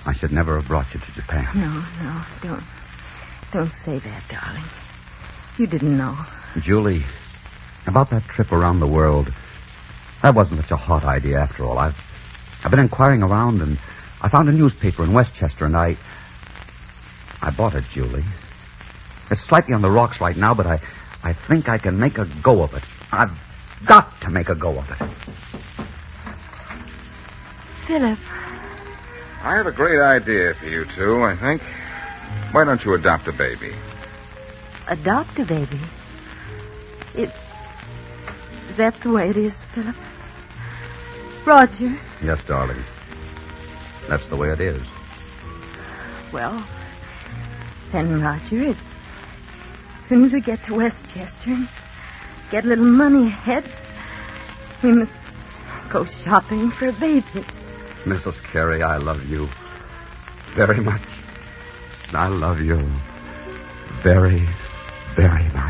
I should never have brought you to Japan. No. Don't say that, darling. You didn't know. Julie, about that trip around the world, that wasn't such a hot idea after all. I've been inquiring around, and I found a newspaper in Westchester, and I bought it, Julie. It's slightly on the rocks right now, but I think I can make a go of it. I've got to make a go of it. Philip. I have a great idea for you two, I think. Why don't you adopt a baby? Adopt a baby? Is that the way it is, Philip? Roger? Yes, darling. That's the way it is. Well, then, Roger, as soon as we get to Westchester and get a little money ahead, we must go shopping for a baby. Mrs. Carey, I love you very much. I love you very, very much.